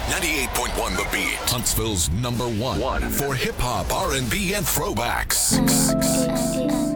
98.1 The Beat. Huntsville's number one for hip hop, R&B, and throwbacks.